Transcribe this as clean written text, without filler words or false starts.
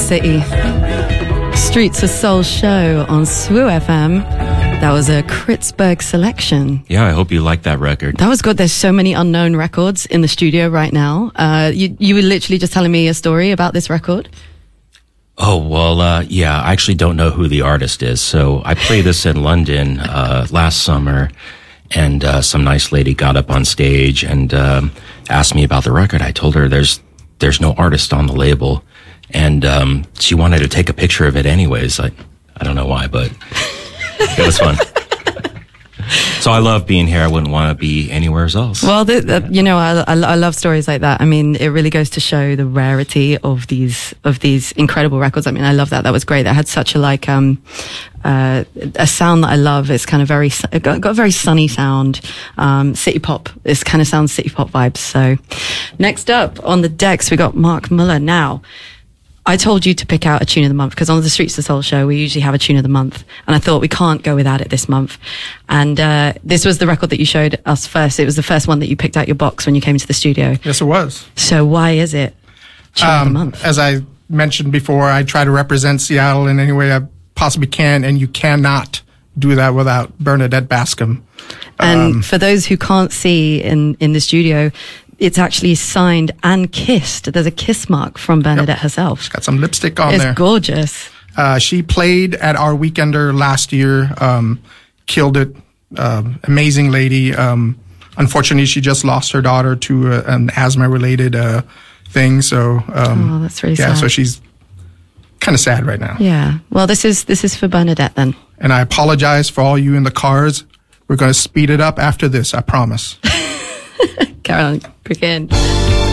City. Streets of Soul show on SWU FM. That was a Kritzberg selection. Yeah, I hope you like that record. That was good. There's so many unknown records in the studio right now. You were literally just telling me a story about this record. Oh, well, yeah, I actually don't know who the artist is. So I played this in London last summer, and some nice lady got up on stage and asked me about the record. I told her there's no artist on the label, and she wanted to take a picture of it anyways. I don't know why, but it was fun. So I love being here. I wouldn't want to be anywhere else. Well, I love stories like that. I mean, it really goes to show the rarity of these incredible records. I mean, I love that. That was great. That had such a a sound that I love. It's kind of got a very sunny sound. City pop. This kind of sounds city pop vibes. So next up on the decks, we got Mark Muller. Now, I told you to pick out a tune of the month because on the Streets of Soul show, we usually have a tune of the month. And I thought we can't go without it this month. And this was the record that you showed us first. It was the first one that you picked out your box when you came into the studio. Yes, it was. So why is it tune of the month? As I mentioned before, I try to represent Seattle in any way I possibly can, and you cannot do that without Bernadette Bascom. And for those who can't see in the studio, it's actually signed and kissed. There's a kiss mark from Bernadette herself. She's got some lipstick on there. It's gorgeous. She played at our Weekender last year, killed it. Amazing lady. Unfortunately, she just lost her daughter to an asthma-related thing. So, that's really sad. Yeah, so she's kind of sad right now. Yeah. Well, this is for Bernadette then. And I apologize for all you in the cars. We're going to speed it up after this, I promise. Caroline, quick in.